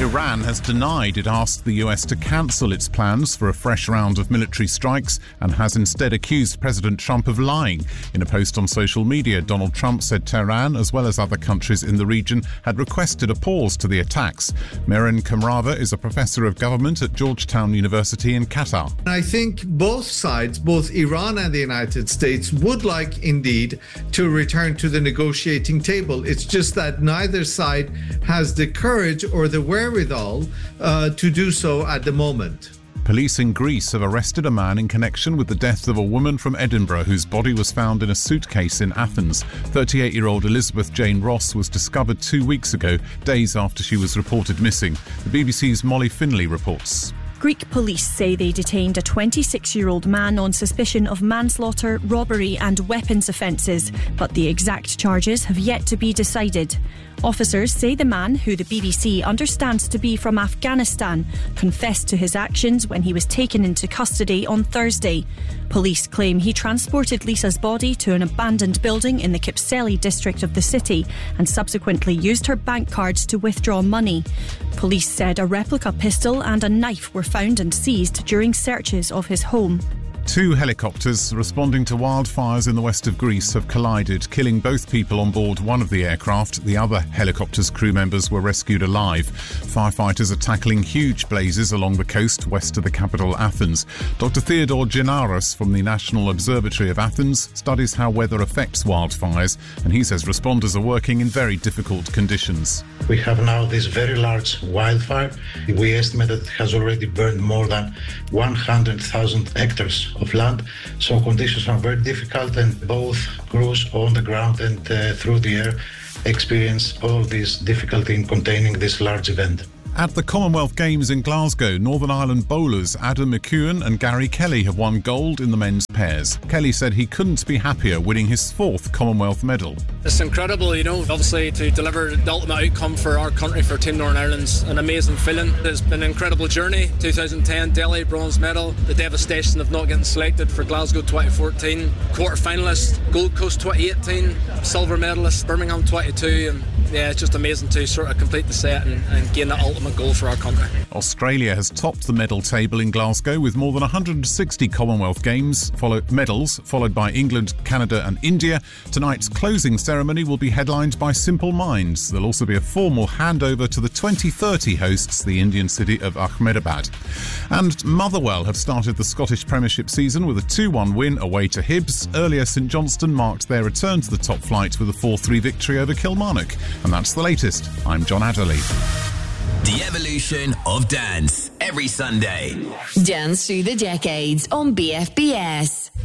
Iran has denied it asked the US to cancel its plans for a fresh round of military strikes and has instead accused President Trump of lying. In a post on social media, Donald Trump said Tehran, as well as other countries in the region, had requested a pause to the attacks. Meren Kamrava is a professor of government at Georgetown University in Qatar. I think both sides, both Iran and the United States, would like indeed to return to the negotiating table. It's just that neither side has the courage or the wherewithal to do so at the moment. Police in Greece have arrested a man in connection with the death of a woman from Edinburgh whose body was found in a suitcase in Athens. 38-year-old Elizabeth Jane Ross was discovered 2 weeks ago, days after she was reported missing. The BBC's Molly Finlay reports. Greek police say they detained a 26-year-old man on suspicion of manslaughter, robbery and weapons offences, but the exact charges have yet to be decided. Officers say the man, who the BBC understands to be from Afghanistan, confessed to his actions when he was taken into custody on Thursday. Police claim he transported Lisa's body to an abandoned building in the Kypseli district of the city and subsequently used her bank cards to withdraw money. Police said a replica pistol and a knife were found and seized during searches of his home. 2 helicopters responding to wildfires in the west of Greece have collided, killing both people on board one of the aircraft. The other helicopter's crew members were rescued alive. Firefighters are tackling huge blazes along the coast west of the capital, Athens. Dr. Theodore Genaros from the National Observatory of Athens studies how weather affects wildfires, and he says responders are working in very difficult conditions. We have now this very large wildfire. We estimate that it has already burned more than 100,000 hectares of land, so conditions are very difficult, and both crews on the ground and through the air experience all this difficulty in containing this large event. At the Commonwealth Games in Glasgow, Northern Ireland bowlers Adam McEwen and Gary Kelly have won gold in the men's pairs. Kelly said he couldn't be happier winning his 4th Commonwealth medal. It's incredible, obviously to deliver the ultimate outcome for our country, for Team Northern Ireland's an amazing feeling. It's been an incredible journey. 2010 Delhi bronze medal, the devastation of not getting selected for Glasgow 2014, quarter-finalist Gold Coast 2018, silver medalist Birmingham 22, and it's just amazing to sort of complete the set and gain that ultimate goal for our country. Australia has topped the medal table in Glasgow with more than 160 Commonwealth Games medals, followed by England, Canada and India. Tonight's closing ceremony will be headlined by Simple Minds. There'll also be a formal handover to the 2030 hosts, the Indian city of Ahmedabad. And Motherwell have started the Scottish Premiership season with a 2-1 win away to Hibs. Earlier, St Johnstone marked their return to the top flight with a 4-3 victory over Kilmarnock. And that's the latest. I'm John Adderley. The evolution of dance every Sunday. Dance through the decades on BFBS.